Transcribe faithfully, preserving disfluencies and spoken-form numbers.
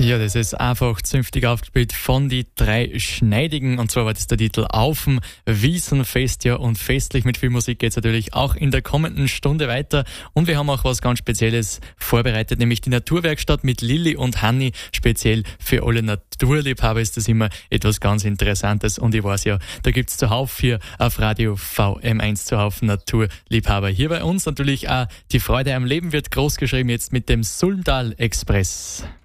Ja, das ist einfach zünftig aufgespielt von die drei Schneidigen. Und zwar war das der Titel Auf'm Wiesenfest. Ja, und festlich mit viel Musik geht's natürlich auch in der kommenden Stunde weiter. Und wir haben auch was ganz Spezielles vorbereitet, nämlich die Naturwerkstatt mit Lilly und Hanni. Speziell für alle Naturliebhaber ist das immer etwas ganz Interessantes. Und ich weiß ja, da gibt's zuhauf hier auf Radio V M eins zuhauf Naturliebhaber. Hier bei uns natürlich auch die Freude am Leben wird groß geschrieben jetzt mit dem Sulmdal Express.